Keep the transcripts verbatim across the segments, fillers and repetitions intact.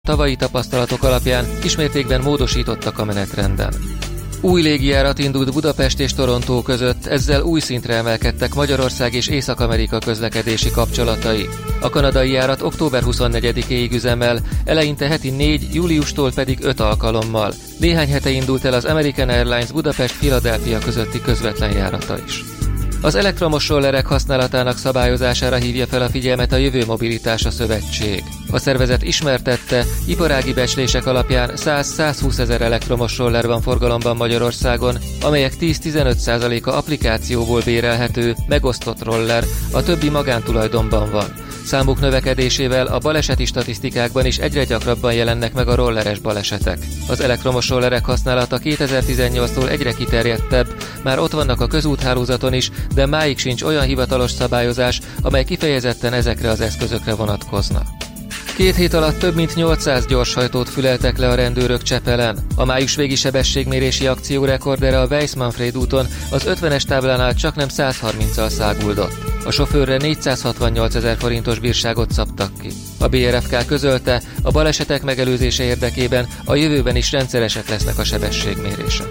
tavalyi tapasztalatok alapján kismértékben módosítottak a menetrenden. Új légijárat indult Budapest és Torontó között, ezzel új szintre emelkedtek Magyarország és Észak-Amerika közlekedési kapcsolatai. A kanadai járat október huszonnegyedikéig üzemel, eleinte heti négy, júliustól pedig öt alkalommal. Néhány hete indult el az American Airlines Budapest-Philadelphia közötti közvetlen járata is. Az elektromos rollerek használatának szabályozására hívja fel a figyelmet a Jövő Mobilitása Szövetség. A szervezet ismertette, iparági becslések alapján száz-százhúsz ezer elektromos roller van forgalomban Magyarországon, amelyek tíz-tizenöt százaléka applikációból bérelhető, megosztott roller, a többi magántulajdonban van. Számuk növekedésével a baleseti statisztikákban is egyre gyakrabban jelennek meg a rolleres balesetek. Az elektromos rollerek használata kétezer-tizennyolctól egyre kiterjedtebb, már ott vannak a közúthálózaton is, de máig sincs olyan hivatalos szabályozás, amely kifejezetten ezekre az eszközökre vonatkozna. Két hét alatt több mint nyolcszáz gyorshajtót füleltek le a rendőrök Csepelen. A május végi sebességmérési akció rekordere a Weiss-Manfred úton az ötvenes táblánál csaknem száz harminccal száguldott. A sofőrre négyszázhatvannyolc ezer forintos bírságot szabtak ki. A bé er ef ká közölte, a balesetek megelőzése érdekében a jövőben is rendszeresek lesznek a sebességmérések.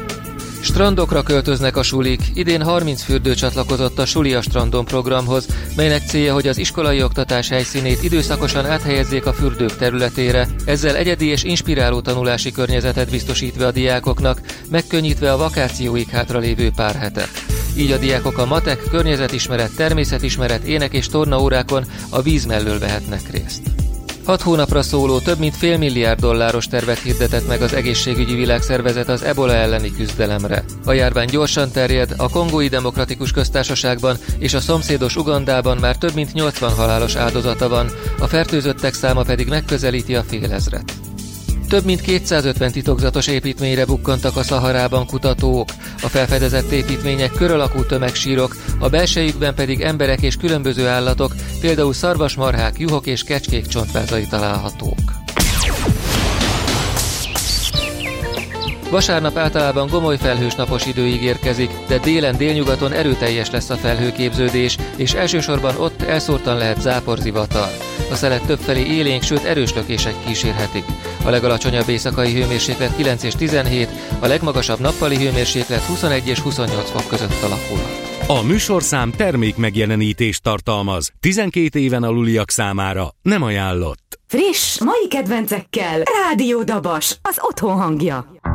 Strandokra költöznek a sulik, idén harminc fürdő csatlakozott a Suli a strandon programhoz, melynek célja, hogy az iskolai oktatás helyszínét időszakosan áthelyezzék a fürdők területére, ezzel egyedi és inspiráló tanulási környezetet biztosítva a diákoknak, megkönnyítve a vakációig hátralévő pár hetet. Így a diákok a matek, környezetismeret, természetismeret, ének és tornaórákon a víz mellől vehetnek részt. Hat hónapra szóló, több mint fél milliárd dolláros tervet hirdetett meg az Egészségügyi Világszervezet az ebola elleni küzdelemre. A járvány gyorsan terjed, a Kongói Demokratikus Köztársaságban és a szomszédos Ugandában már több mint nyolcvan halálos áldozata van, a fertőzöttek száma pedig megközelíti a félezret. Több mint kétszázötven titokzatos építményre bukkantak a Szaharában kutatók. A felfedezett építmények kör alakú tömegsírok, a belsejükben pedig emberek és különböző állatok, például szarvasmarhák, juhok és kecskék csontvázai találhatók. Vasárnap általában gomoly felhős napos idő ígérkezik, de délen délnyugaton erőteljes lesz a felhőképződés, és elsősorban ott elszórtan lehet záporzivatar. A szelet többfelé élénk, sőt erős lökések kísérhetik. A legalacsonyabb éjszakai hőmérséklet kilenc és tizenhét, a legmagasabb nappali hőmérséklet huszonegy és huszonnyolc fok között alakulhat. A műsorszám termék megjelenítést tartalmaz. tizenkét éven aluliak számára nem ajánlott. Friss, mai kedvencekkel Rádió Dabas, az otthon hangja.